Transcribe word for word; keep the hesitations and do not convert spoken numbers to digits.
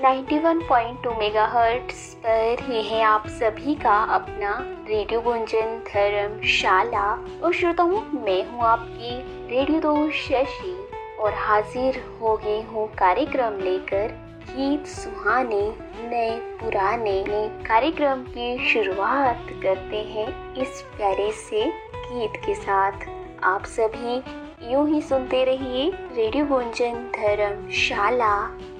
Ninety one point two megahertz पर ये है आप सभी का अपना रेडियो गुंजन धर्मशाला। और श्रोताओं, मैं हूँ आपकी रेडियो दोस्त शशि और हाजिर हो गई हूँ कार्यक्रम लेकर गीत सुहाने नए पुराने। कार्यक्रम की शुरुआत करते हैं इस प्यारे से गीत के साथ। आप सभी यूं ही सुनते रहिए रेडियो गुंजन धर्मशाला।